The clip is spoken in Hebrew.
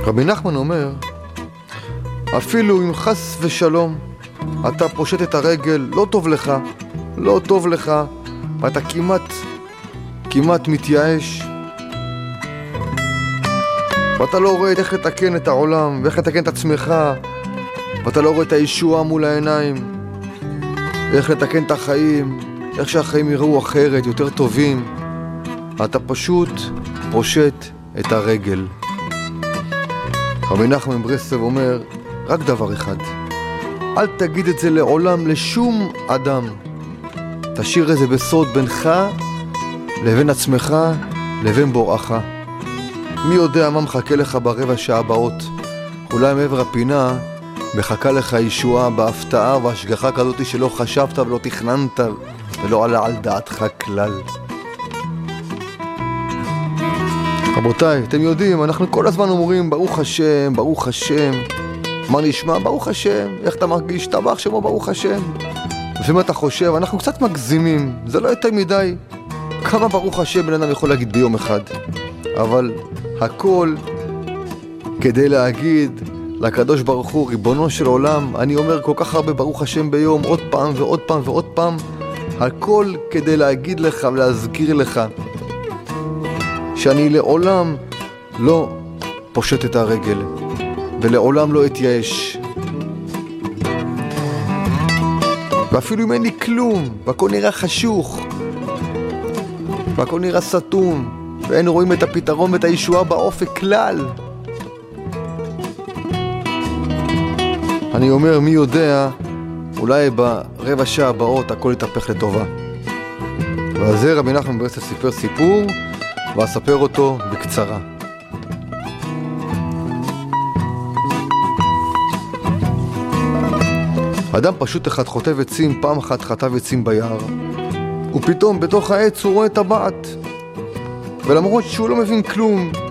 רבי נחמן אומר, אפילו אם חס ושלום אתה פושט את הרגל, לא טוב לך, ואתה כמעט מתייאש, ואתה לא רואה איך לתקן את העולם ואיך לתקן את עצמך, ואתה לא רואה את הישועה מול העיניים, איך לתקן את החיים, איך שהחיים יראו אחרת, יותר טובים, אתה פשוט פושט את הרגל. רבי נחמן מברסלב אומר רק דבר אחד, אל תגיד את זה לעולם לשום אדם, תשאיר את זה בסוד בינך לבין עצמך לבין בוראך. מי יודע מה מחכה לך ברבע שעה הבאות, אולי מעבר הפינה מחכה לך ישועה בהפתעה והשגחה כזאת שלא חשבת ולא תכננת ולא עלה על דעתך כלל. רבותיי, אתם יודעים, אנחנו כל הזמן אומרים ברוך השם, ברוך השם. מה נשמע? ברוך השם. איך אתה מרגיש? תבח שמו ברוך השם. לפעמים אתה חושב, אנחנו קצת מגזימים, זה לא יותר מדי. כמה ברוך השם בן אדם יכול להגיד ביום אחד? אבל הכל כדי להגיד לקדוש ברוך הוא, ריבונו של עולם, אני אומר כל כך הרבה ברוך השם ביום, עוד פעם ועוד פעם ועוד פעם, הכל כדי להגיד לך ולהזכיר לך שאני לעולם לא פושט את הרגל ולעולם לא אתייאש, ואפילו אם אין לי כלום והכל נראה חשוך והכל נראה סתום ואין רואים את הפתרון ואת הישועה באופק כלל, אני אומר מי יודע, אולי ברבע שעה הבאות הכל יתהפך לטובה. ועל זה רבי נחמן מברסלב סיפר סיפור ואספר אותו בקצרה. אדם פשוט אחד חוטב עצים, פעם אחת חטב עצים ביער, ופתאום בתוך העץ הוא רואה טבעת, ולמרות שהוא לא מבין כלום